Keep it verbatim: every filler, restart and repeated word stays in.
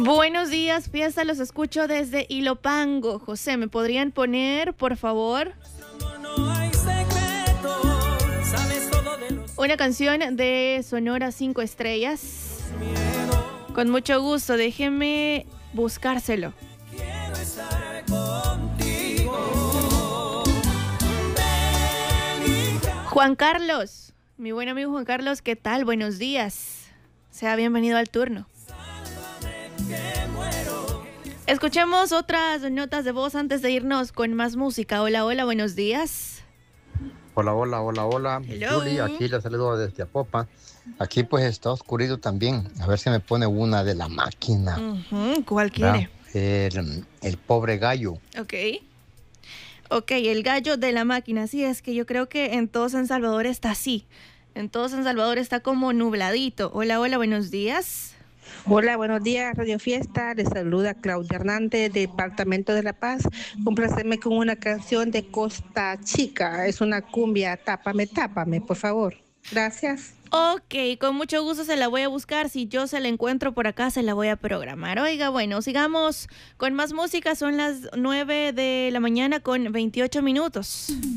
Buenos días, fiesta, los escucho desde Ilopango. José, ¿me podrían poner, por favor, una canción de Sonora cinco estrellas? Con mucho gusto, déjeme buscárselo. Juan Carlos, mi buen amigo Juan Carlos, ¿qué tal? Buenos días. Sea bienvenido al turno. Escuchemos otras notas de voz antes de irnos con más música. Hola, hola, buenos días. Hola, hola, hola, hola. Hello. Julie, aquí les saludo desde Apopa. Aquí pues está oscurito también. A ver si me pone una de La Máquina. Uh-huh. ¿Cuál quiere? El, el pobre gallo. Ok. Ok, el gallo de La Máquina. Sí, es que yo creo que en todo San Salvador está así. En todo San Salvador está como nubladito. Hola, hola, buenos días. Hola, buenos días, Radio Fiesta. Les saluda Claudia Hernández, Departamento de La Paz. Compláceme con una canción de Costa Chica. Es una cumbia. Tápame, tápame, por favor. Gracias. Ok, con mucho gusto se la voy a buscar. Si yo se la encuentro por acá, se la voy a programar. Oiga, bueno, sigamos con más música. Son las nueve de la mañana con veintiocho minutos.